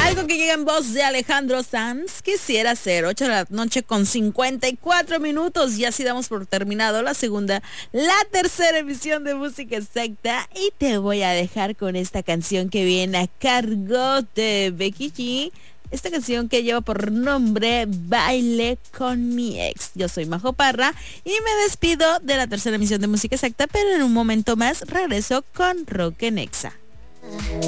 Algo que llega en voz de Alejandro Sanz. Quisiera ser 8 de la noche con 54 minutos. Y así damos por terminado la tercera emisión de Música Exacta. Y te voy a dejar con esta canción que viene a cargo de Becky G. Esta canción que lleva por nombre Baile con mi ex. Yo soy Majo Parra y me despido de la tercera emisión de Música Exacta, pero en un momento más regreso con Rock en Exa.